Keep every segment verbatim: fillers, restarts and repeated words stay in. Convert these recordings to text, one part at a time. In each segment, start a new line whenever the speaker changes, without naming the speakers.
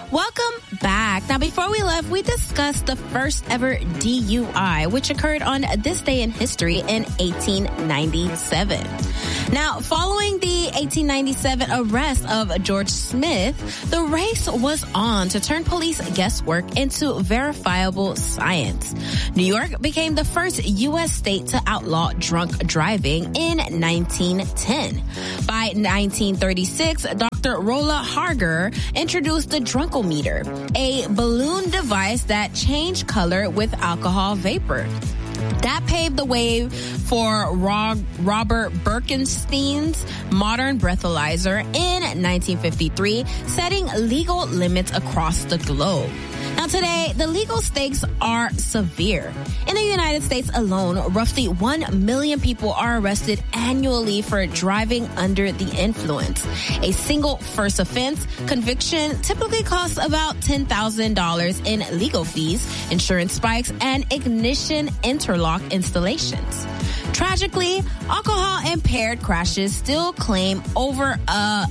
Welcome back. Now, before we left, we discussed the first ever D U I, which occurred on this day in history in eighteen ninety-seven. Now, following the eighteen ninety-seven arrest of George Smith, the race was on to turn police guesswork into verifiable science. New York became the first U S state to outlaw drunk driving in nineteen ten. By nineteen thirty-six, Doctor Rolla Harger introduced the drunkometer, a balloon device that changed color with alcohol vapor. That paved the way for Rob, Robert Birkenstein's modern breathalyzer in nineteen fifty-three, setting legal limits across the globe. Now today, the legal stakes are severe. In the United States alone, roughly one million people are arrested annually for driving under the influence. A single first offense conviction typically costs about ten thousand dollars in legal fees, insurance spikes, and ignition interlock installations. Tragically, alcohol-impaired crashes still claim over a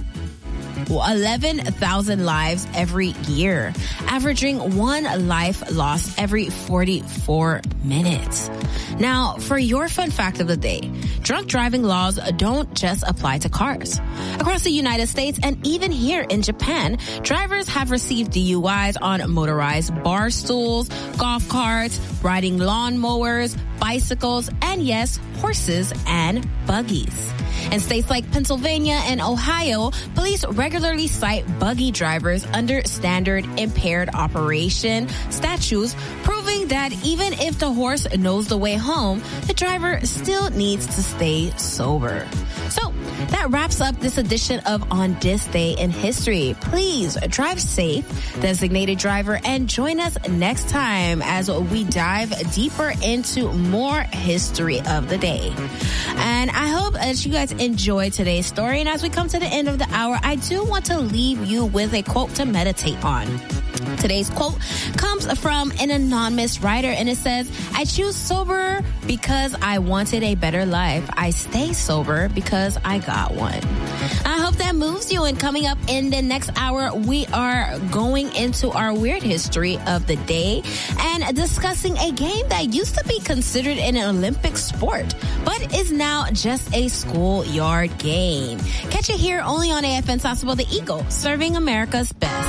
eleven thousand lives every year, averaging one life lost every forty-four minutes. Now, for your fun fact of the day, drunk driving laws don't just apply to cars. Across the United States and even here in Japan, drivers have received D U Is on motorized bar stools, golf carts, riding lawnmowers, bicycles, and yes, horses and buggies. In states like Pennsylvania and Ohio, police regularly cite buggy drivers under standard impaired operation statutes, proving that even if the horse knows the way home, the driver still needs to stay sober. So that wraps up this edition of On This Day in History. Please drive safe, designated driver, and join us next time as we dive deeper into more history of the day. And I hope that you guys enjoyed today's story. And as we come to the end of the hour, I do want to leave you with a quote to meditate on. Today's quote comes from an anonymous writer, and it says, "I choose sober because I wanted a better life. I stay sober because I got one." I hope that moves you. And coming up in the next hour, we are going into our weird history of the day and discussing a game that used to be considered an Olympic sport, but is now just a schoolyard game. Catch it here only on A F N Sasebo, the Eagle, serving America's best.